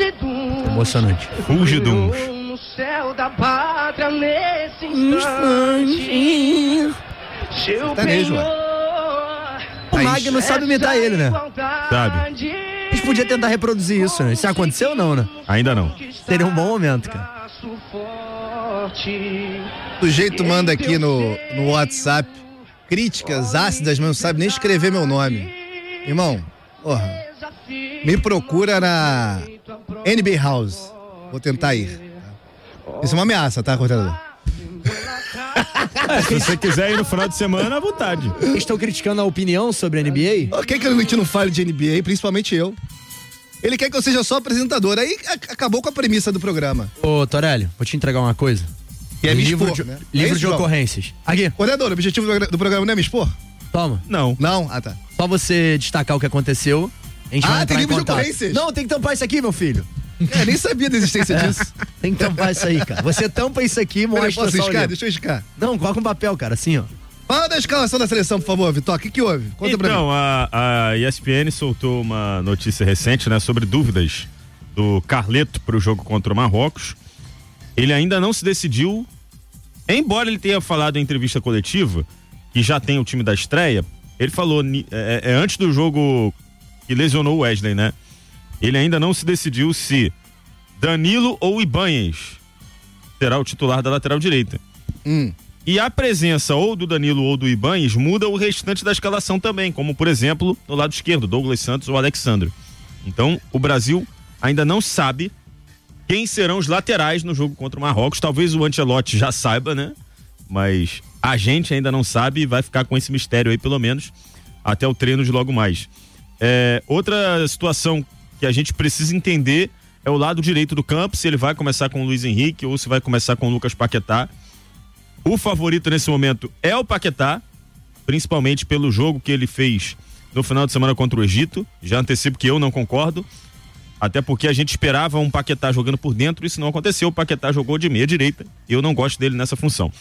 Emocionante. Fulgidum. No céu da pátria nesse instante. Sertanejo, O Magno sabe imitar ele, né? Sabe. A gente podia tentar reproduzir isso, né? Isso já aconteceu ou não, né? Ainda não. Seria um bom momento, cara. O sujeito manda aqui no WhatsApp críticas ácidas, mas não sabe nem escrever meu nome. Irmão, porra, me procura na NBA House. Vou tentar ir. Isso é uma ameaça, tá, coordenador? Se você quiser ir no final de semana, à vontade. Estão criticando a opinião sobre a NBA? Quer que a gente não fale de NBA, principalmente eu? Ele quer que eu seja só apresentador. Aí acabou com a premissa do programa. Ô, Torelli, vou te entregar uma coisa. E é me livro expor, de, né? livro É isso, de João? ocorrências. Aqui, Coordenador, o objetivo do programa não é me expor? toma. Não. Não? Ah, tá. Só você destacar o que aconteceu. A gente vai Ah, entrar tem em livro de contato. ocorrências? Não, tem que tampar isso aqui, meu filho. Nem sabia da existência disso. Tem que tampar isso aí, cara. Você tampa isso aqui e Peraí, mostra posso só o riscar? livro. Deixa eu riscar. Não, coloca um papel, cara, assim, ó. Fala da escalação da seleção, por favor, Vitor. O que houve? Conta pra mim. Então, a ESPN soltou uma notícia recente, né, sobre dúvidas do Carleto para o jogo contra o Marrocos. Ele ainda não se decidiu, embora ele tenha falado em entrevista coletiva, que já tem o time da estreia. Ele falou, antes do jogo que lesionou o Wesley, né? Ele ainda não se decidiu se Danilo ou Ibanez será o titular da lateral direita. E a presença ou do Danilo ou do Ibanez muda o restante da escalação também, como por exemplo, no lado esquerdo, Douglas Santos ou Alexandre. Então, o Brasil ainda não sabe quem serão os laterais no jogo contra o Marrocos. Talvez o Ancelotti já saiba, né? Mas a gente ainda não sabe e vai ficar com esse mistério aí, pelo menos, até o treino de logo mais. Outra situação que a gente precisa entender é o lado direito do campo, se ele vai começar com o Luiz Henrique ou se vai começar com o Lucas Paquetá. O favorito nesse momento é o Paquetá, principalmente pelo jogo que ele fez no final de semana contra o Egito. Já antecipo que eu não concordo, até porque a gente esperava um Paquetá jogando por dentro, isso não aconteceu. O Paquetá jogou de meia direita e eu não gosto dele nessa função.